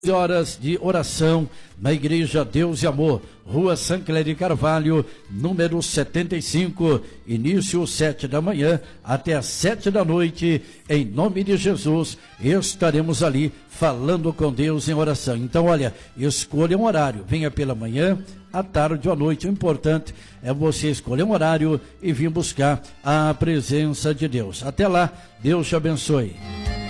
horas de oração na Igreja Deus e Amor, Rua Sancler de Carvalho, número 75, início 7 da manhã até às 7 da noite, em nome de Jesus, estaremos ali falando com Deus em oração. Então, olha, escolha um horário, venha pela manhã, à tarde ou à noite. O importante é você escolher um horário e vir buscar a presença de Deus. Até lá, Deus te abençoe.